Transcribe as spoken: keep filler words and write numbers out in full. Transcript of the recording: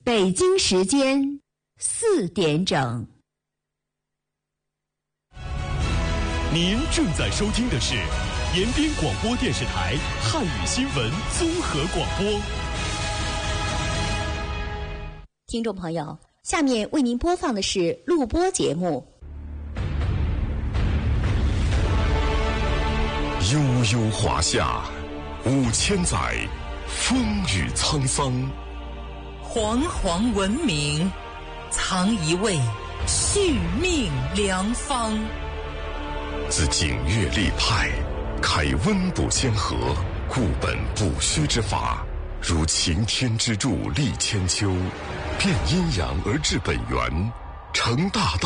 北京时间四点整。 您正在收听的是延边广播电视台汉语新闻综合广播。 听众朋友，下面为您播放的是录播节目。 悠悠华夏，五千载，风雨沧桑。 煌煌文明，藏一味续命良方。 自景岳立派，开温补先河，固本补虚之法，如擎天之柱立千秋，变阴阳而治本源，成大道。